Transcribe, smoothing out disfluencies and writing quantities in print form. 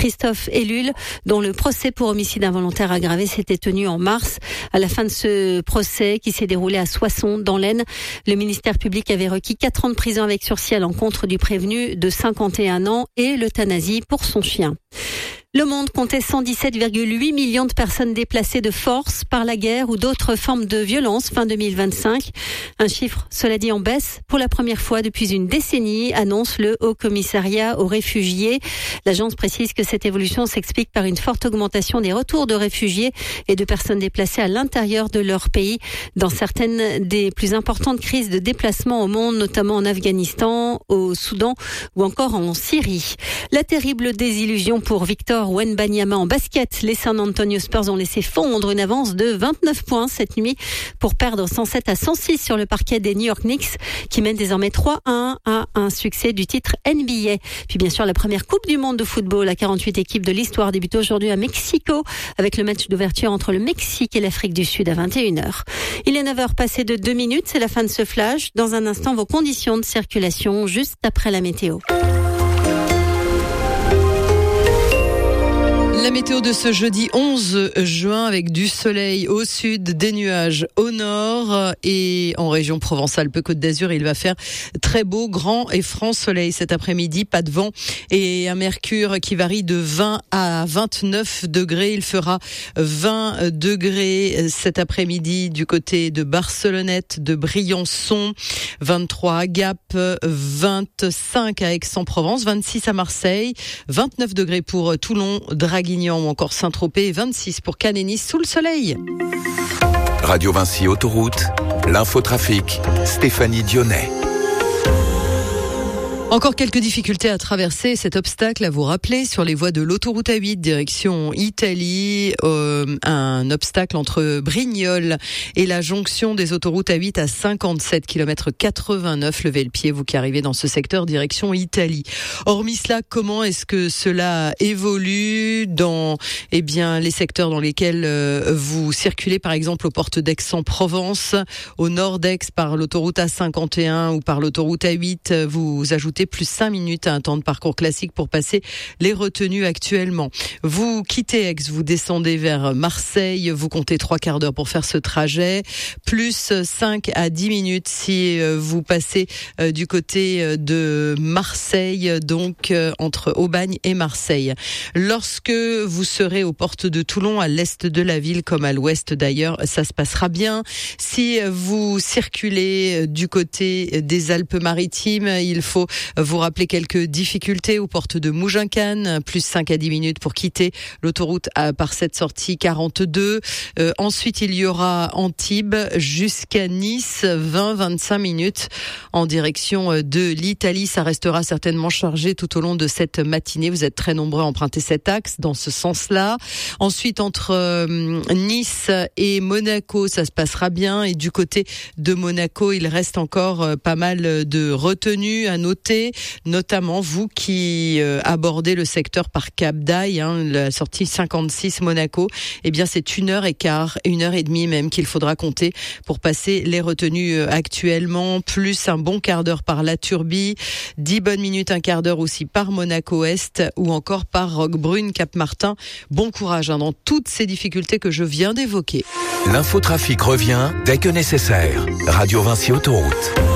Christophe Ellul, dont le procès pour homicide involontaire aggravé s'était tenu en mars. À la fin de ce procès, qui s'est déroulé à Soissons, dans l'Aisne, le ministère public avait requis 4 ans de prison avec sursis à l'encontre du prévenu de 51 ans et l'euthanasie pour son chien. Le monde comptait 117,8 millions de personnes déplacées de force par la guerre ou d'autres formes de violence fin 2025. Un chiffre, cela dit, en baisse pour la première fois depuis une décennie, annonce le Haut Commissariat aux réfugiés. L'agence précise que cette évolution s'explique par une forte augmentation des retours de réfugiés et de personnes déplacées à l'intérieur de leur pays dans certaines des plus importantes crises de déplacement au monde, notamment en Afghanistan, au Soudan ou encore en Syrie. La terrible désillusion pour Victor Wembanyama en basket. Les San Antonio Spurs ont laissé fondre une avance de 29 points cette nuit pour perdre 107-106 sur le parquet des New York Knicks qui mènent désormais 3-1 à un succès du titre NBA. Puis bien sûr la première Coupe du monde de football à 48 équipes de l'histoire débute aujourd'hui à Mexico avec le match d'ouverture entre le Mexique et l'Afrique du Sud à 21h. Il est 9h passé de 2 minutes, c'est la fin de ce flash. Dans un instant, vos conditions de circulation juste après la météo. La météo de ce jeudi 11 juin avec du soleil au sud, des nuages au nord et en région Provence-Alpes-Côte d'Azur, il va faire très beau, grand et franc soleil cet après-midi, pas de vent et un mercure qui varie de 20 à 29 degrés. Il fera 20 degrés cet après-midi du côté de Barcelonnette, de Briançon, 23 à Gap, 25 à Aix-en-Provence, 26 à Marseille, 29 degrés pour Toulon, Draguignan ou encore Saint-Tropez, 26 pour Cannes et Nice sous le soleil. Radio Vinci Autoroute, l'infotrafic, Stéphanie Dionnet. Encore quelques difficultés à traverser cet obstacle à vous rappeler sur les voies de l'autoroute A8 direction Italie, un obstacle entre Brignoles et la jonction des autoroutes A8 à 57 km 89. Levez le pied, vous qui arrivez dans ce secteur direction Italie. Hormis cela, comment est-ce que cela évolue dans les secteurs dans lesquels vous circulez, par exemple aux portes d'Aix-en-Provence, au nord d'Aix par l'autoroute A51 ou par l'autoroute A8, vous ajoutez plus 5 minutes à un temps de parcours classique pour passer les retenues actuellement. Vous quittez Aix, vous descendez vers Marseille, vous comptez 3 quarts d'heure pour faire ce trajet, plus 5 à 10 minutes si vous passez du côté de Marseille, donc entre Aubagne et Marseille. Lorsque vous serez aux portes de Toulon, à l'est de la ville comme à l'ouest d'ailleurs, ça se passera bien. Si vous circulez du côté des Alpes-Maritimes, il faut vous rappelez quelques difficultés aux portes de Mougins-Cannes, plus 5 à 10 minutes pour quitter l'autoroute par cette sortie 42. Ensuite, il y aura Antibes jusqu'à Nice, 20-25 minutes en direction de l'Italie. Ça restera certainement chargé tout au long de cette matinée. Vous êtes très nombreux à emprunter cet axe dans ce sens-là. Ensuite, entre Nice et Monaco, ça se passera bien. Et du côté de Monaco, il reste encore pas mal de retenues à noter. Notamment vous qui abordez le secteur par Cap d'Aille, la sortie 56 Monaco, eh bien c'est 1h15, 1h30 même qu'il faudra compter pour passer les retenues actuellement, plus un bon quart d'heure par la Turbie, 10 bonnes minutes, un quart d'heure aussi par Monaco-Est ou encore par Roquebrune, Cap-Martin. Bon courage dans toutes ces difficultés que je viens d'évoquer. L'infotrafic revient dès que nécessaire. Radio Vinci Autoroute.